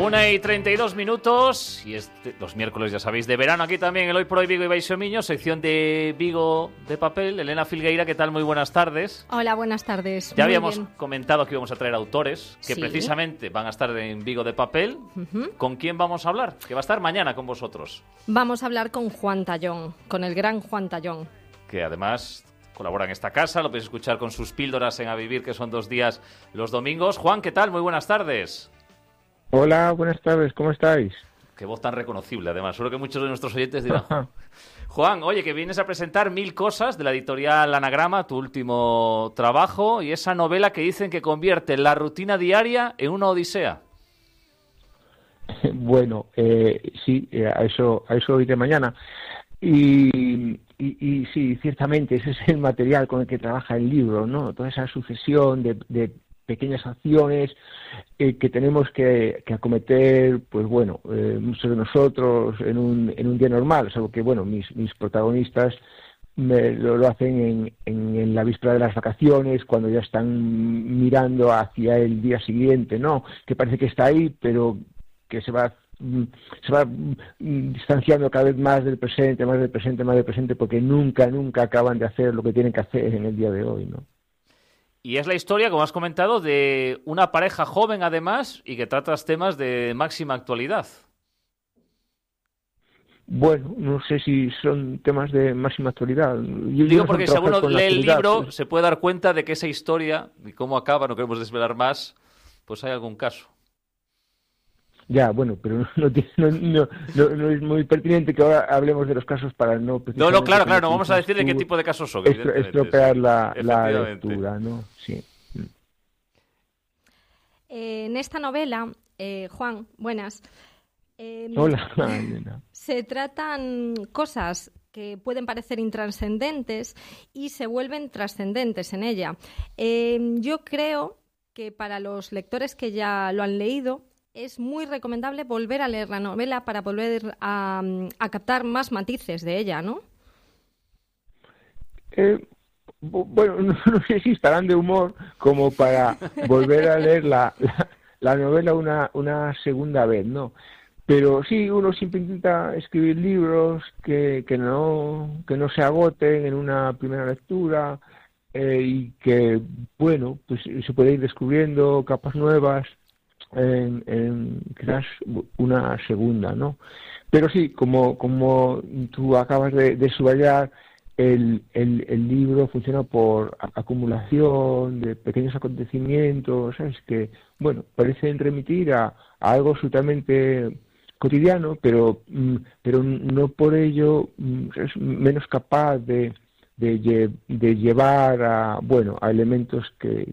1:32 y los miércoles, ya sabéis, de verano aquí también el Hoy por Hoy Vigo y Baixo Miño, sección de Vigo de papel. Elena Filgueira, ¿qué tal? Muy buenas tardes. Hola, buenas tardes. Ya habíamos comentado que íbamos a traer autores que sí, precisamente van a estar en Vigo de papel. ¿Con quién vamos a hablar? Que va a estar mañana con vosotros. Vamos a hablar con Juan Tallón, con el gran Juan Tallón. Que además colabora en esta casa, lo podéis escuchar con sus píldoras en A Vivir, que son 2 días los domingos. Juan, ¿qué tal? Muy buenas tardes. Hola, buenas tardes, ¿cómo estáis? Qué voz tan reconocible, además. Seguro que muchos de nuestros oyentes dirán... Juan, oye, que vienes a presentar 1000 cosas de la editorial Anagrama, tu último trabajo, y esa novela que dicen que convierte la rutina diaria en una odisea. Bueno, sí, a eso iré mañana. Y sí, ciertamente ese es el material con el que trabaja el libro, ¿no? Toda esa sucesión de pequeñas acciones que tenemos que acometer, pues bueno, muchos de nosotros en un día normal, salvo que, bueno, mis protagonistas lo hacen en la víspera de las vacaciones, cuando ya están mirando hacia el día siguiente, ¿no? Que parece que está ahí, pero que se va distanciando cada vez más del presente, porque nunca acaban de hacer lo que tienen que hacer en el día de hoy, ¿no? Y es la historia, como has comentado, de una pareja joven, además, y que trata temas de máxima actualidad. Bueno, no sé si son temas de máxima actualidad. Digo porque si uno lee el libro, se puede dar cuenta de que esa historia, y cómo acaba, no queremos desvelar más, pues hay algún caso. Ya, bueno, pero no es muy pertinente que ahora hablemos de los casos para no... No, claro, no vamos a decir de qué tipo de casos son. Estropear la lectura, ¿no? Sí. En esta novela, Juan, buenas. Hola. Se tratan cosas que pueden parecer intrascendentes y se vuelven trascendentes en ella. Yo creo que para los lectores que ya lo han leído, es muy recomendable volver a leer la novela para volver a captar más matices de ella, ¿no? Bueno, no sé si estarán de humor como para volver a leer la novela una segunda vez, ¿no? Pero sí, uno siempre intenta escribir libros que no se agoten en una primera lectura y que, bueno, pues se puede ir descubriendo capas nuevas en quizás una segunda, ¿no? Pero sí, como tú acabas de subrayar, el libro funciona por acumulación de pequeños acontecimientos, ¿sabes? Que, bueno, parecen remitir a algo absolutamente cotidiano, pero no por ello es menos capaz de llevar a elementos que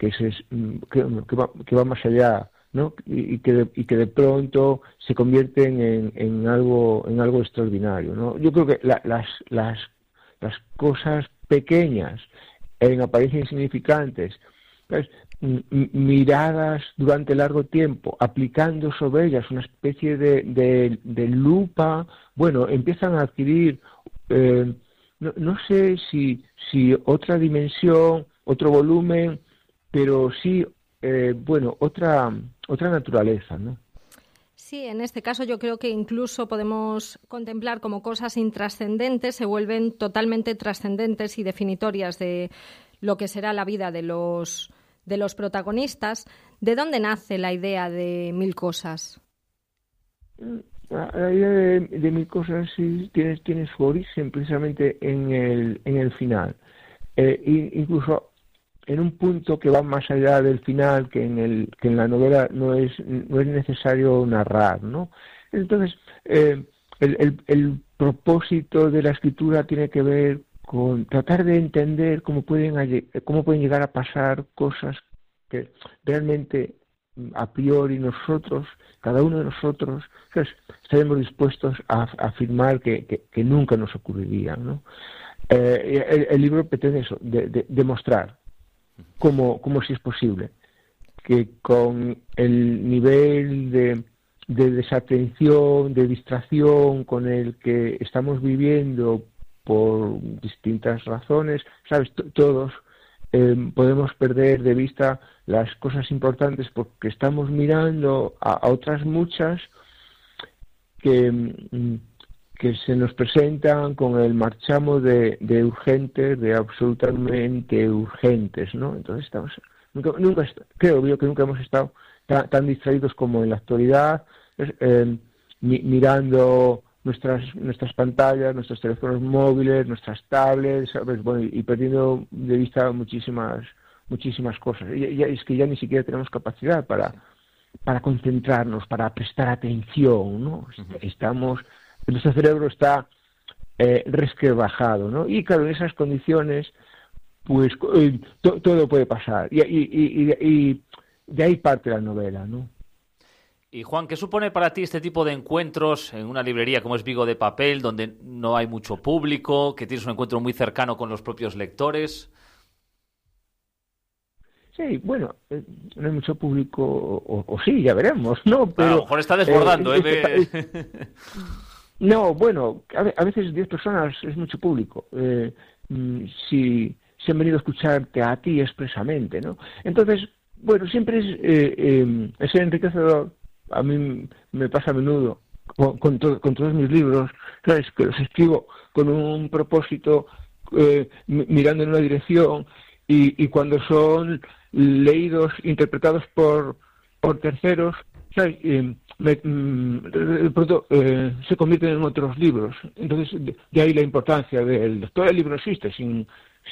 van más allá, ¿no? Y que de pronto se convierten en algo extraordinario, ¿no? Yo creo que las cosas pequeñas en apariencia insignificantes, ¿sabes? Miradas durante largo tiempo, aplicando sobre ellas una especie de lupa, bueno, empiezan a adquirir no sé si otra dimensión, otro volumen, pero sí otra naturaleza, ¿no? Sí, en este caso yo creo que incluso podemos contemplar como cosas intrascendentes se vuelven totalmente trascendentes y definitorias de lo que será la vida de los protagonistas. ¿De dónde nace la idea de 1000 cosas? La idea de 1000 cosas sí tiene su origen precisamente en el final. Incluso en un punto que va más allá del final, que en la novela no es necesario narrar, ¿no? Entonces, el propósito de la escritura tiene que ver con tratar de entender cómo pueden llegar a pasar cosas que realmente a priori nosotros, cada uno de nosotros, ¿sabes?, estaremos dispuestos a afirmar que nunca nos ocurrirían, ¿no? El libro pretende eso, demostrar cómo sí es posible que con el nivel de desatención, de distracción con el que estamos viviendo por distintas razones, ¿sabes? Todos podemos perder de vista las cosas importantes porque estamos mirando a otras muchas que se nos presentan con el marchamo de urgentes, de absolutamente urgentes, ¿no? Entonces creo yo que nunca hemos estado tan distraídos como en la actualidad, mirando nuestras pantallas, nuestros teléfonos móviles, nuestras tablets, ¿sabes? Bueno, y perdiendo de vista muchísimas cosas. Y es que ya ni siquiera tenemos capacidad para concentrarnos, para prestar atención, ¿no? Nuestro cerebro está resquebrajado, ¿no? Y claro, en esas condiciones, pues todo puede pasar. Y de ahí parte la novela, ¿no? Y Juan, ¿qué supone para ti este tipo de encuentros en una librería como es Vigo de Papel, donde no hay mucho público, que tienes un encuentro muy cercano con los propios lectores? Sí, bueno, no hay mucho público, o sí, ya veremos, ¿no? Pero, a lo mejor está desbordando, No, bueno, a veces 10 personas es mucho público. Si han venido a escucharte a ti expresamente, ¿no? Entonces, bueno, siempre es enriquecedor. A mí me pasa a menudo con todos mis libros, ¿sabes? Que los escribo con un propósito, mirando en una dirección, y cuando son leídos, interpretados por terceros, ¿sabes? De pronto se convierten en otros libros. Entonces, de ahí la importancia del lector. El libro no existe sin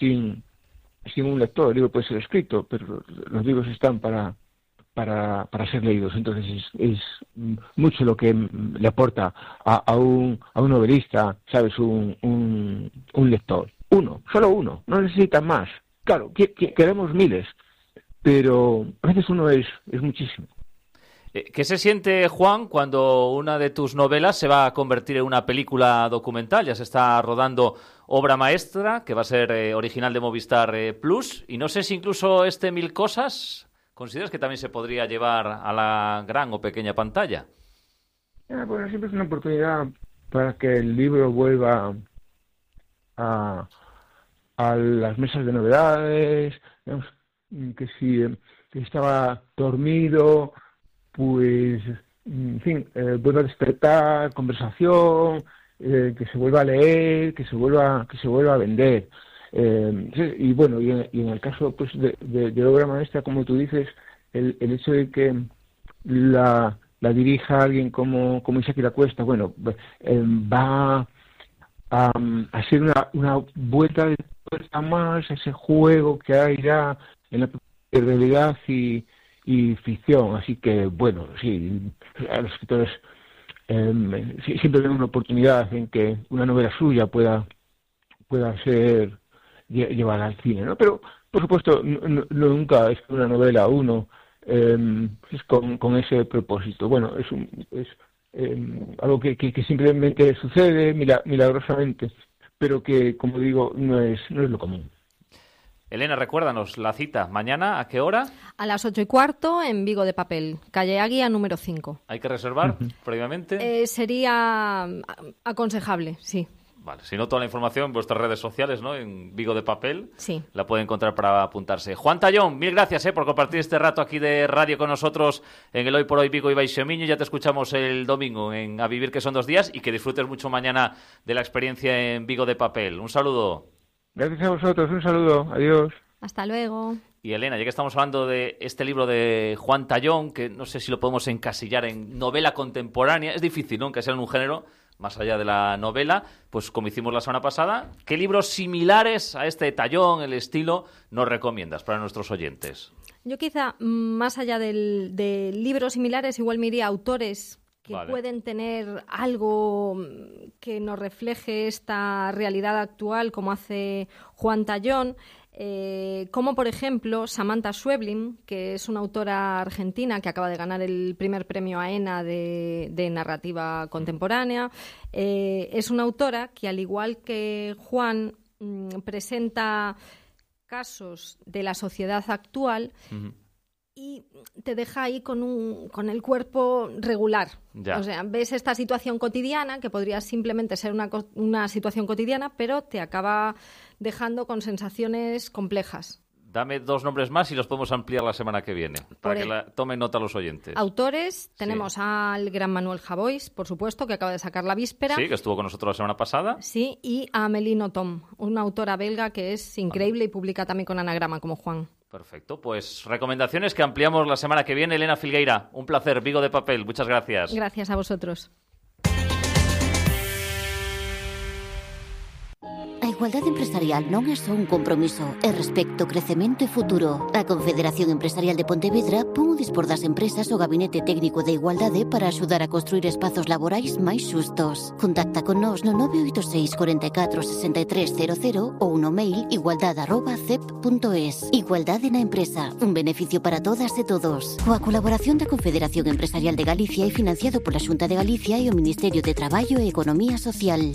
un lector. El libro puede ser escrito, pero los libros están para ser leídos. Entonces es mucho lo que le aporta a un novelista, ¿sabes? Un lector. Solo uno, no necesita más. Claro, queremos miles, pero a veces uno es muchísimo. ¿Qué se siente, Juan, cuando una de tus novelas se va a convertir en una película documental? Ya se está rodando Obra Maestra, que va a ser original de Movistar Plus, y no sé si incluso 1000 cosas, ¿consideras que también se podría llevar a la gran o pequeña pantalla? Bueno, siempre es una oportunidad para que el libro vuelva a las mesas de novedades, digamos, que si estaba dormido, pues, en fin, vuelva a despertar, conversación, que se vuelva a leer, que se vuelva a vender. Y bueno, y en el caso pues de Obra Maestra, como tú dices, el hecho de que la dirija alguien como Isaac Iracuesta, bueno, va a ser una vuelta de tuerca más a ese juego que hay ya en la realidad y ficción. Así que, bueno, sí, a los escritores siempre ven una oportunidad en que una novela suya pueda ser llevada al cine, ¿no? Pero, por supuesto, nunca es una novela uno es con ese propósito. Bueno, es algo que simplemente sucede milagrosamente, pero que, como digo, no es lo común. Elena, recuérdanos la cita. ¿Mañana a qué hora? A las 8:15 en Vigo de Papel, calle Águila número 5. ¿Hay que reservar previamente? Sería aconsejable, sí. Vale, si no, toda la información en vuestras redes sociales, ¿no? En Vigo de Papel. Sí. La puede encontrar para apuntarse. Juan Tallón, mil gracias por compartir este rato aquí de radio con nosotros en el Hoy por Hoy Vigo y Baixo-Miño. Ya te escuchamos el domingo en A Vivir, que son 2 días, y que disfrutes mucho mañana de la experiencia en Vigo de Papel. Un saludo. Gracias a vosotros, un saludo, adiós. Hasta luego. Y Elena, ya que estamos hablando de este libro de Juan Tallón, que no sé si lo podemos encasillar en novela contemporánea, es difícil, ¿no?, que sea en un género más allá de la novela, pues como hicimos la semana pasada, ¿qué libros similares a este Tallón, el estilo, nos recomiendas para nuestros oyentes? Yo quizá, más allá de libros similares, igual me iría a autores que pueden tener algo que nos refleje esta realidad actual, como hace Juan Tallón, como por ejemplo Samantha Schweblin, que es una autora argentina que acaba de ganar el primer premio AENA de narrativa contemporánea. Es una autora que, al igual que Juan, presenta casos de la sociedad actual y te deja ahí con el cuerpo regular. Ya. O sea, ves esta situación cotidiana, que podría simplemente ser una situación cotidiana, pero te acaba dejando con sensaciones complejas. Dame 2 nombres más y los podemos ampliar la semana que viene, para que tomen nota los oyentes. Autores, tenemos al gran Manuel Javois, por supuesto, que acaba de sacar La Víspera. Sí, que estuvo con nosotros la semana pasada. Sí, y a Amélie Nothomb, una autora belga que es increíble y publica también con Anagrama, como Juan. Perfecto, pues recomendaciones que ampliamos la semana que viene. Elena Filgueira, un placer. Vigo de Papel, muchas gracias. Gracias a vosotros. A igualdade empresarial non é só un compromiso, é respecto, crecemento e futuro. A Confederación Empresarial de Pontevedra pon o dispor das empresas o Gabinete Técnico de Igualdade para axudar a construir espazos laborais máis xustos. Contacta con nós no 986 44 63 00 ou no mail igualdade@cep.es. Igualdade na empresa, un beneficio para todas e todos. Coa colaboración da Confederación Empresarial de Galicia e financiado pola Xunta de Galicia e o Ministerio de Traballo e Economía Social.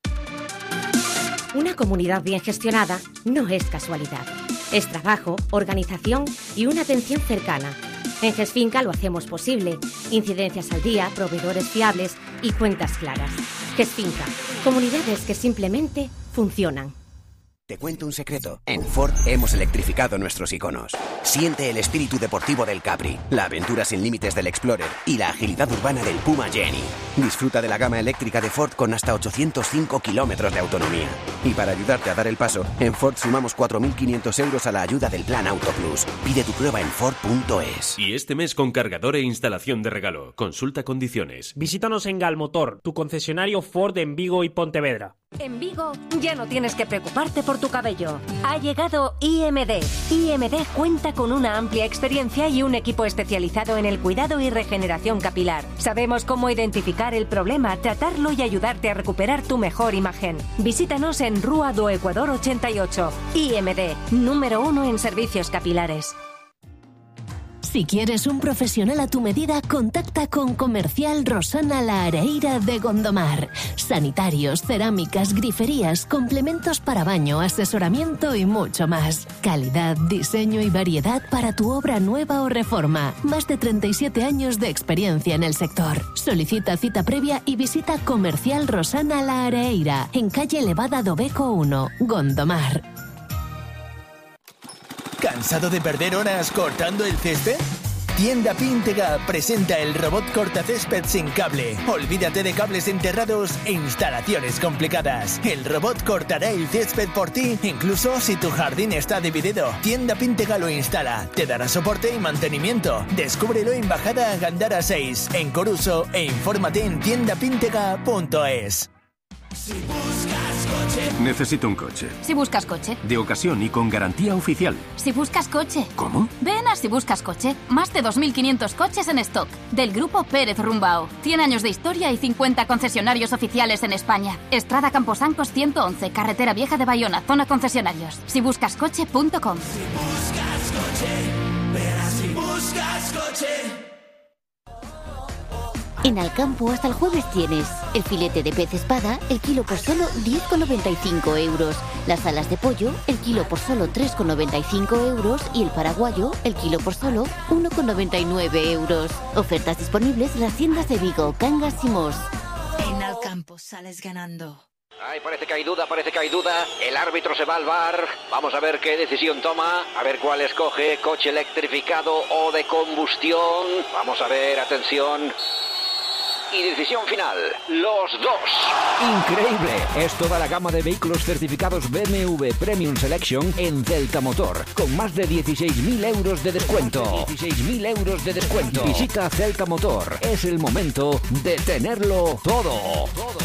Una comunidad bien gestionada no es casualidad. Es trabajo, organización y una atención cercana. En GESFinca lo hacemos posible. Incidencias al día, proveedores fiables y cuentas claras. GESFinca, comunidades que simplemente funcionan. Te cuento un secreto. En Ford hemos electrificado nuestros iconos. Siente el espíritu deportivo del Capri, la aventura sin límites del Explorer y la agilidad urbana del Puma Jenny. Disfruta de la gama eléctrica de Ford con hasta 805 kilómetros de autonomía. Y para ayudarte a dar el paso, en Ford sumamos 4.500 euros a la ayuda del Plan Auto Plus. Pide tu prueba en Ford.es. Y este mes con cargador e instalación de regalo. Consulta condiciones. Visítanos en Galmotor, tu concesionario Ford en Vigo y Pontevedra. En Vigo ya no tienes que preocuparte por tu cabello. Ha llegado IMD. IMD cuenta con una amplia experiencia y un equipo especializado en el cuidado y regeneración capilar. Sabemos cómo identificar el problema, tratarlo y ayudarte a recuperar tu mejor imagen. Visítanos en Rúa do Ecuador 88. IMD, número 1 en servicios capilares. Si quieres un profesional a tu medida, contacta con Comercial Rosana La Areira de Gondomar. Sanitarios, cerámicas, griferías, complementos para baño, asesoramiento y mucho más. Calidad, diseño y variedad para tu obra nueva o reforma. Más de 37 años de experiencia en el sector. Solicita cita previa y visita Comercial Rosana La Areira, en calle Elevada do Beco 1, Gondomar. ¿Cansado de perder horas cortando el césped? Tienda Píntega presenta el robot cortacésped sin cable. Olvídate de cables enterrados e instalaciones complicadas. El robot cortará el césped por ti, incluso si tu jardín está dividido. Tienda Píntega lo instala, te dará soporte y mantenimiento. Descúbrelo en Bajada Gandara 6, en Coruso, e infórmate en tiendapíntega.es. Si buscas coche. Necesito un coche. Si buscas coche. De ocasión y con garantía oficial. Si buscas coche. ¿Cómo? Ven a Si buscas coche. Más de 2.500 coches en stock. Del grupo Pérez Rumbao. 100 años de historia y 50 concesionarios oficiales en España. Estrada Camposancos 111, Carretera Vieja de Bayona, zona concesionarios. Sibuscascoche.com. Si buscas coche. Ven a Si buscas coche. En Alcampo hasta el jueves tienes el filete de pez espada, el kilo por solo 10,95 euros. Las alas de pollo, el kilo por solo 3,95 euros. Y el paraguayo, el kilo por solo 1,99 euros. Ofertas disponibles en las tiendas de Vigo, Cangas y Mos. En Alcampo sales ganando. Ay, parece que hay duda. El árbitro se va al VAR. Vamos a ver qué decisión toma. A ver cuál escoge, coche electrificado o de combustión. Vamos a ver, atención. Y decisión final, los dos. Increíble, es toda la gama de vehículos certificados BMW Premium Selection en Celta Motor, con más de 16.000 euros de descuento. 16.000 euros de descuento. Visita Celta Motor, es el momento de tenerlo todo.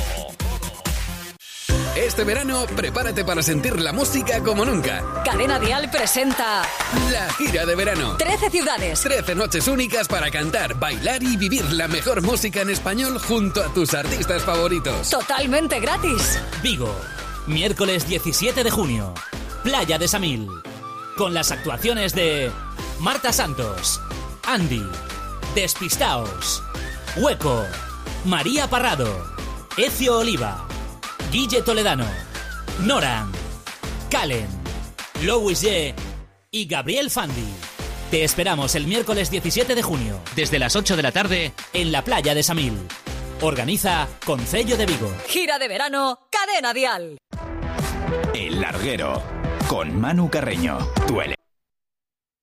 Este verano, prepárate para sentir la música como nunca. Cadena Dial presenta la gira de verano. 13 ciudades. 13 noches únicas para cantar, bailar y vivir la mejor música en español junto a tus artistas favoritos. Totalmente gratis. Vigo, miércoles 17 de junio. Playa de Samil. Con las actuaciones de Marta Santos, Andy, Despistaos, Hueco, María Parrado, Ezio Oliva, Guille Toledano, Noran, Calen, Louis J. y Gabriel Fandi. Te esperamos el miércoles 17 de junio, desde las 8 de la tarde, en la playa de Samil. Organiza Concello de Vigo. Gira de verano, Cadena Dial. El Larguero, con Manu Carreño.